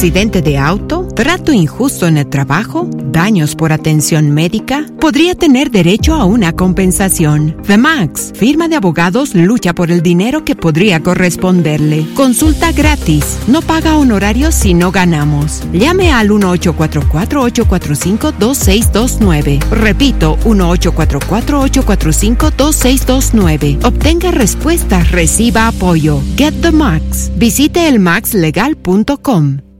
accidente de auto, trato injusto en el trabajo, daños por atención médica, podría tener derecho a una compensación. The Max, firma de abogados, lucha por el dinero que podría corresponderle. Consulta gratis. No paga honorarios si no ganamos. Llame al 1-844-845-2629. Repito, 1-844-845-2629. Obtenga respuestas, reciba apoyo. Get the Max. Visite elmaxlegal.com.